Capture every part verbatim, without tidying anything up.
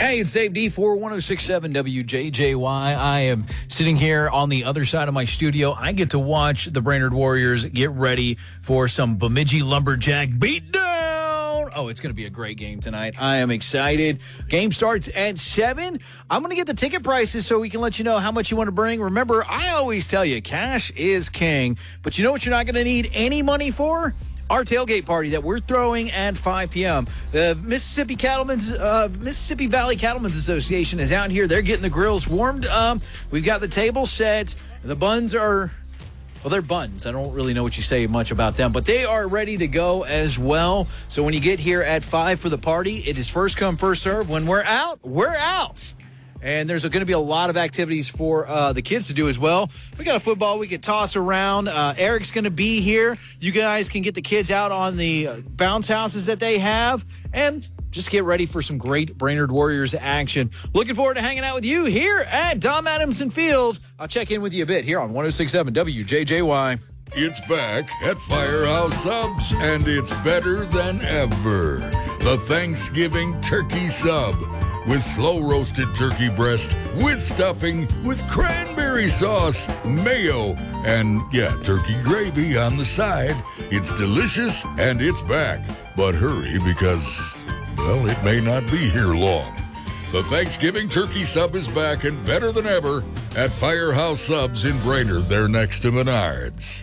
Hey, it's Dave D for one oh six point seven W J J Y. I am sitting here on the other side of my studio. I get to watch the Brainerd Warriors get ready for some Bemidji Lumberjack beatdown. Oh, it's going to be a great game tonight. I am excited. Game starts at seven. I'm going to get the ticket prices so we can let you know how much you want to bring. Remember, I always tell you, cash is king. But you know what you're not going to need any money for? Our tailgate party that we're throwing at five p.m. The Mississippi Cattlemen's uh, Mississippi Valley Cattlemen's Association is out here. They're getting the grills warmed up. We've got the table set. The buns are, well, they're buns. I don't really know what you say much about them, but they are ready to go as well. So when you get here at five for the party, it is first come, first serve. When we're out, we're out. And there's going to be a lot of activities for uh, the kids to do as well. We got a football we can toss around. Uh, Eric's going to be here. You guys can get the kids out on the uh, bounce houses that they have and just get ready for some great Brainerd Warriors action. Looking forward to hanging out with you here at Dom Adamson Field. I'll check in with you a bit here on one oh six point seven W J J Y. It's back at Firehouse Subs, and it's better than ever. The Thanksgiving Turkey Sub. With slow-roasted turkey breast, with stuffing, with cranberry sauce, mayo, and, yeah, turkey gravy on the side. It's delicious, and it's back. But hurry, because, well, it may not be here long. The Thanksgiving Turkey Sub is back and better than ever at Firehouse Subs in Brainerd. They're next to Menards.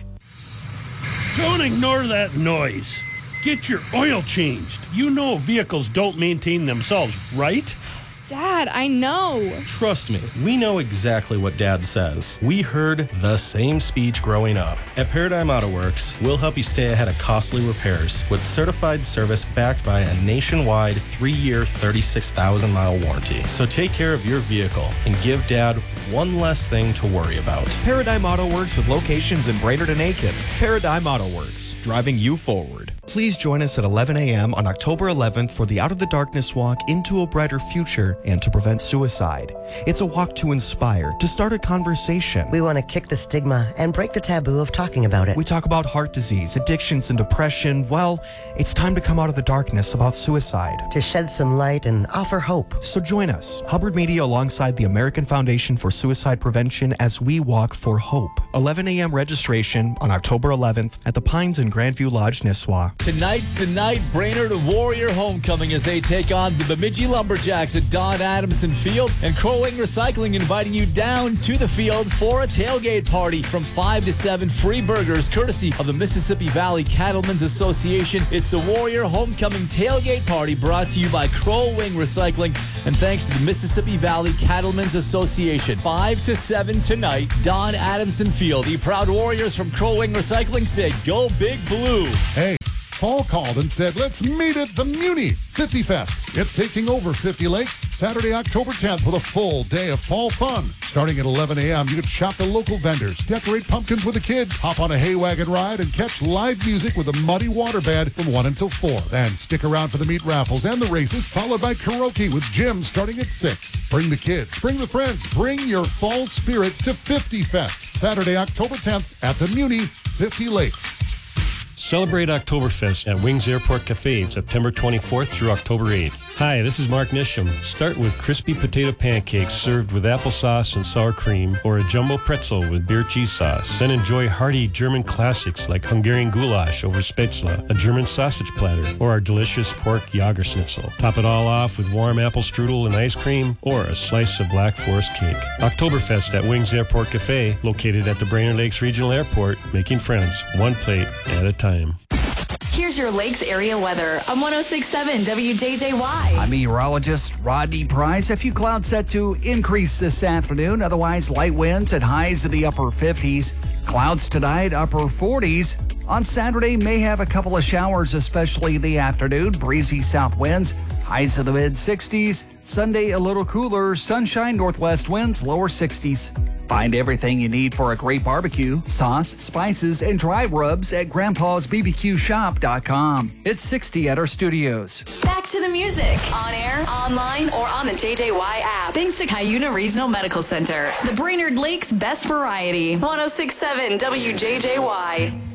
Don't ignore that noise. Get your oil changed. You know vehicles don't maintain themselves, right? Dad, I know. Trust me, we know exactly what Dad says. We heard the same speech growing up. At Paradigm Auto Works, we'll help you stay ahead of costly repairs with certified service backed by a nationwide three-year, thirty-six thousand mile warranty. So take care of your vehicle and give Dad one less thing to worry about. Paradigm Auto Works with locations in Brainerd and Aiken. Paradigm Auto Works, driving you forward. Please join us at eleven a.m. on October eleventh for the Out of the Darkness Walk into a Brighter Future and to prevent suicide. It's a walk to inspire, to start a conversation. We want to kick the stigma and break the taboo of talking about it. We talk about heart disease, addictions, and depression. Well, it's time to come out of the darkness about suicide. To shed some light and offer hope. So join us, Hubbard Media alongside the American Foundation for Suicide Prevention as we walk for hope. eleven a.m. registration on October eleventh at the Pines in Grandview Lodge, Nisswa. Tonight's the night Brainerd Warrior homecoming as they take on the Bemidji Lumberjacks at Don Adamson Field, and Crow Wing Recycling inviting you down to the field for a tailgate party from five to seven. Free burgers courtesy of the Mississippi Valley Cattlemen's Association. It's the Warrior Homecoming Tailgate Party brought to you by Crow Wing Recycling and thanks to the Mississippi Valley Cattlemen's Association. five to seven tonight, Don Adamson Field. The proud Warriors from Crow Wing Recycling say, go Big Blue. Hey. Fall called and said, let's meet at the Muni fifty Fest. It's taking over fifty Lakes Saturday, October tenth with a full day of fall fun. Starting at eleven a.m., you can shop the local vendors, decorate pumpkins with the kids, hop on a hay wagon ride, and catch live music with the Muddy Water Band from one until four. Then stick around for the meat raffles and the races, followed by karaoke with Jim starting at six. Bring the kids, bring the friends, bring your fall spirit to fifty Fest. Saturday, October tenth at the Muni fifty Lakes. Celebrate Oktoberfest at Wings Airport Cafe, September twenty-fourth through October eighth. Hi, this is Mark Nisham. Start with crispy potato pancakes served with applesauce and sour cream, or a jumbo pretzel with beer cheese sauce. Then enjoy hearty German classics like Hungarian goulash over spätzle, a German sausage platter, or our delicious pork Jagerschnitzel. Top it all off with warm apple strudel and ice cream, or a slice of Black Forest cake. Oktoberfest at Wings Airport Cafe, located at the Brainerd Lakes Regional Airport, making friends one plate at a time. Here's your Lakes area weather on one oh six point seven W J J Y. I'm meteorologist Rodney Price. A few clouds set to increase this afternoon. Otherwise, light winds and highs in the upper fifties. Clouds tonight, upper forties. On Saturday, may have a couple of showers, especially in the afternoon. Breezy south winds, highs in the mid sixties. Sunday, a little cooler. Sunshine, northwest winds, lower sixties. Find everything you need for a great barbecue, sauce, spices, and dry rubs at grandpas b b q shop dot com. It's sixty at our studios. Back to the music. On air, online, or on the J J Y app. Thanks to Cuyuna Regional Medical Center. The Brainerd Lakes best variety. one oh six point seven W J J Y.